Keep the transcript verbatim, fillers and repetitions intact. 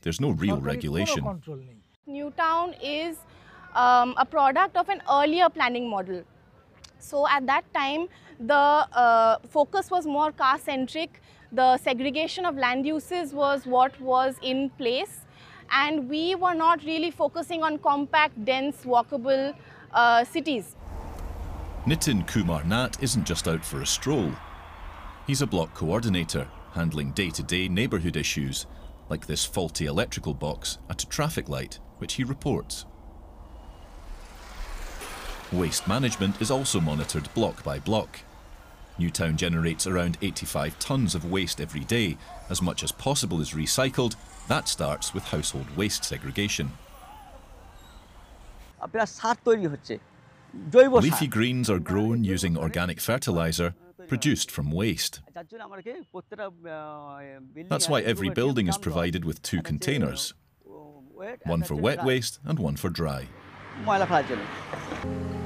there's no real regulation. Newtown is um, a product of an earlier planning model. So at that time, the uh, focus was more car-centric. The segregation of land uses was what was in place. And we were not really focusing on compact, dense, walkable uh, cities. Nitin Kumar Nat isn't just out for a stroll. He's a block coordinator, handling day-to-day neighbourhood issues, like this faulty electrical box at a traffic light, which he reports. Waste management is also monitored block by block. Newtown generates around eighty-five tonnes of waste every day. As much as possible is recycled. That starts with household waste segregation. Leafy greens are grown using organic fertiliser produced from waste. That's why every building is provided with two containers, one for wet waste and one for dry.